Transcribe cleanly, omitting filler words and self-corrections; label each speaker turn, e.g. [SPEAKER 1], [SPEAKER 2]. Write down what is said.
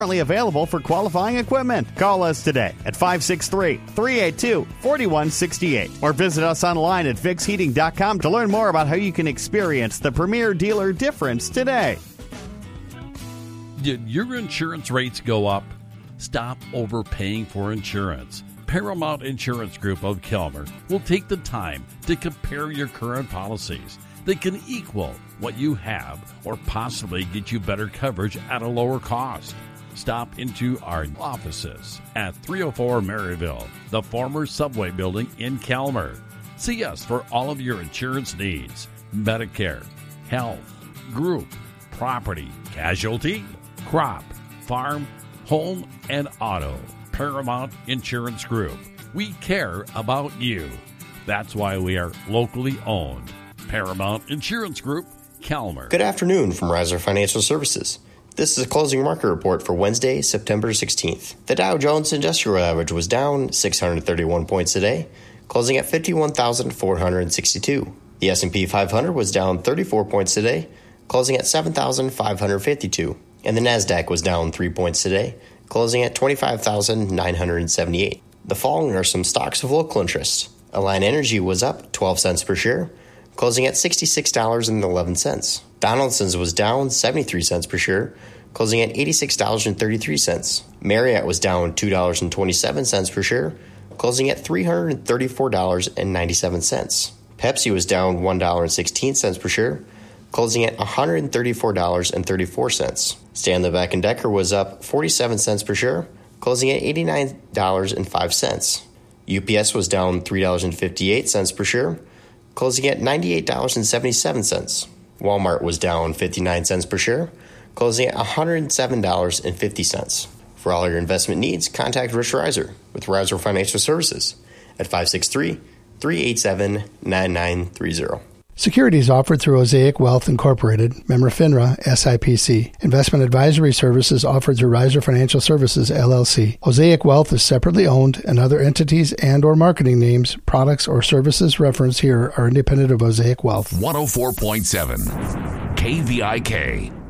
[SPEAKER 1] Currently available for qualifying equipment. Call us today at 563-382-4168 or visit us online at VixHeating.com to learn more about how you can experience the premier dealer difference today.
[SPEAKER 2] Did your insurance rates go up? Stop overpaying for insurance. Paramount Insurance Group of Kelmer will take the time to compare your current policies. They can equal what you have or possibly get you better coverage at a lower cost. Stop into our offices at 304 Maryville, the former Subway building in Kelmer. See us for all of your insurance needs: Medicare, health, group, property, casualty, crop, farm, home, and auto. Paramount Insurance Group. We care about you. That's why we are locally owned. Paramount Insurance Group, Kelmer.
[SPEAKER 3] Good afternoon from Riser Financial Services. This is a closing market report for Wednesday, September 16th. The Dow Jones Industrial Average was down 631 points today, closing at 51,462. The S&P 500 was down 34 points today, closing at 7,552. And the Nasdaq was down 3 points today, closing at 25,978. The following are some stocks of local interest. Alliant Energy was up 12 cents per share, closing at $66.11. Donaldson's was down 73 cents per share, closing at $86.33. Marriott was down $2.27 per share, closing at $334.97. Pepsi was down $1.16 per share, closing at $134.34. Stanley Black & Decker was up 47 cents per share, closing at $89.05. UPS was down $3.58 per share, closing at $98.77. Walmart was down 59 cents per share, closing at $107.50. For all your investment needs, contact Rich Reiser with Reiser Financial Services at 563-387-9930.
[SPEAKER 4] Securities offered through Osaic Wealth Incorporated, member FINRA, SIPC. Investment advisory services offered through Riser Financial Services, LLC. Osaic Wealth is separately owned, and other entities and or marketing names, products, or services referenced here are independent of Osaic Wealth.
[SPEAKER 5] 104.7 KVIK.